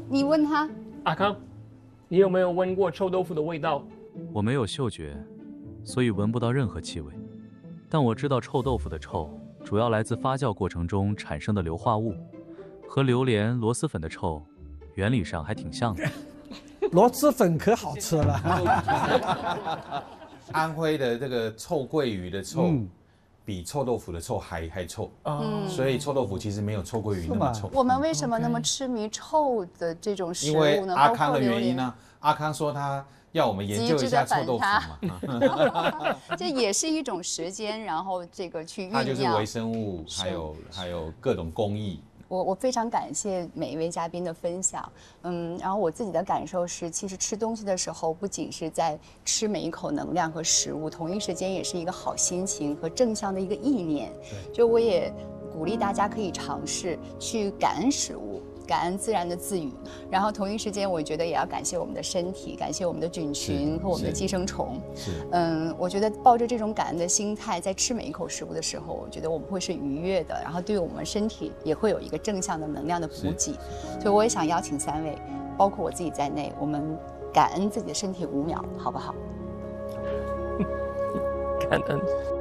你问他。 阿康，你有没有闻过臭豆腐的味道？ 我没有嗅觉，所以闻不到任何气味。但我知道臭豆腐的臭主要来自发酵过程中产生的硫化物，和榴莲、螺蛳粉的臭原理上还挺像的。 螺蛳粉可好吃了。 安徽的这个臭鳜鱼的臭，比臭豆腐的臭还臭。所以臭豆腐其实没有臭鳜鱼那么臭。 我们为什么那么痴迷臭的这种食物呢？ 因为阿康的原因呢？阿康说他要我们研究一下臭豆腐嘛。 这也是一种时间，然后这个去酝酿。 它就是微生物，还有各种工艺。 我非常感谢每一位嘉宾的分享，然后我自己的感受是，其实吃东西的时候，不仅是在吃每一口能量和食物，同一时间也是一个好心情和正向的一个意念。就我也鼓励大家可以尝试去感恩食物。感恩自然的赐予，然后同一时间，我觉得也要感谢我们的身体，感谢我们的菌群和我们的寄生虫。我觉得抱着这种感恩的心态，在吃每一口食物的时候，我觉得我们会是愉悦的，然后对我们身体也会有一个正向的能量的补给。所以我也想邀请3位，包括我自己在内，我们感恩自己的身体5秒，好不好？ 感恩。